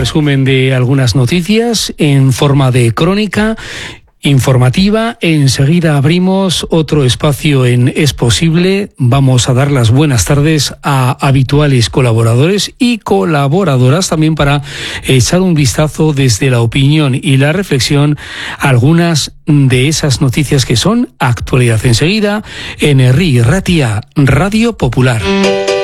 resumen de algunas noticias en forma de crónica informativa. Enseguida abrimos otro espacio en Es Posible. Vamos a dar las buenas tardes a habituales colaboradores y colaboradoras también para echar un vistazo desde la opinión y la reflexión a algunas de esas noticias que son actualidad. Enseguida en Herri Ratia, Radio Popular.